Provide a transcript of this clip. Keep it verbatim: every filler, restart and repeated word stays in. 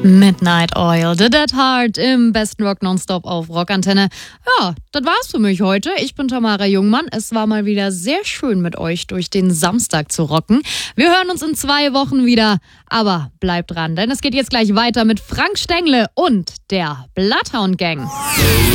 Midnight Oil, The Dead Heart im besten Rock Nonstop auf Rockantenne. Ja, das war's für mich heute. Ich bin Tamara Jungmann. Es war mal wieder sehr schön mit euch durch den Samstag zu rocken. Wir hören uns in zwei Wochen wieder, aber bleibt dran, denn es geht jetzt gleich weiter mit Frank Stengle und der Bloodhound Gang.